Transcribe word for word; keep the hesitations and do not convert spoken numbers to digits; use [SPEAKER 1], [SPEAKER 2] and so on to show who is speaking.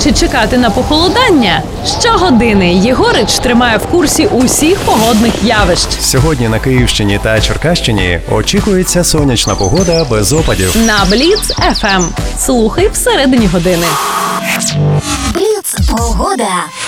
[SPEAKER 1] чи чекати на похолодання? Щогодини Єгорич тримає в курсі усіх погодних явищ.
[SPEAKER 2] Сьогодні на Київщині та Черкащині очікується сонячна погода без опадів.
[SPEAKER 1] На Бліц еф ем. Слухай всередині години.
[SPEAKER 3] Бліц погода.